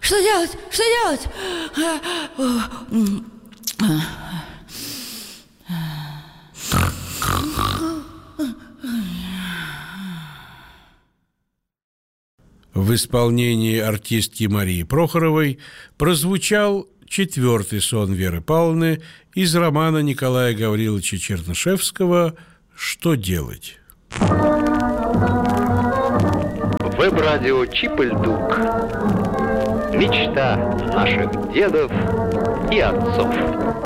Что делать? Что делать? В исполнении артистки Марии Прохоровой прозвучал 4-й сон Веры Павловны из романа Николая Гавриловича Чернышевского «Что делать?». Веб-радио Чип-и-Дук. Мечта наших дедов и отцов.